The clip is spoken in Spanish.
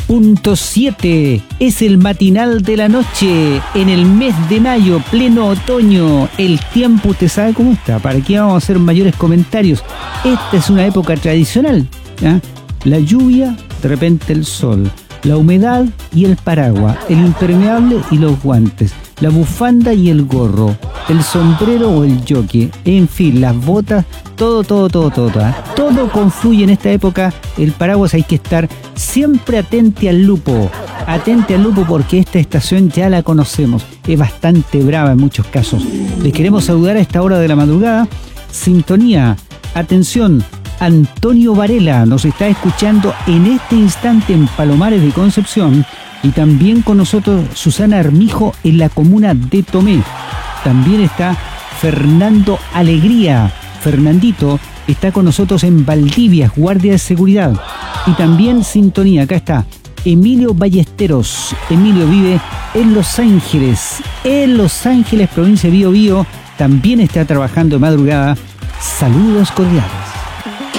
93.7 es el matinal de la noche en el mes de mayo, pleno otoño. El tiempo, ¿usted sabe cómo está? ¿Para qué vamos a hacer mayores comentarios? Esta es una época tradicional, ¿ya? La lluvia, de repente el sol, la humedad y el paraguas, el impermeable y los guantes, la bufanda y el gorro, el sombrero o el jockey, en fin, las botas, todo, ¿eh? Todo confluye en esta época. El paraguas hay que estar siempre atente al lupo porque esta estación ya la conocemos, es bastante brava en muchos casos. Les queremos saludar a esta hora de la madrugada. Sintonía, atención, Antonio Varela nos está escuchando en este instante en Palomares de Concepción, y también con nosotros Susana Armijo en la comuna de Tomé. También está Fernando Alegría. Fernandito está con nosotros en Valdivia, guardia de seguridad. Y también sintonía, acá está Emilio Ballesteros. Emilio vive en Los Ángeles, provincia de Biobío. También está trabajando de madrugada. Saludos cordiales.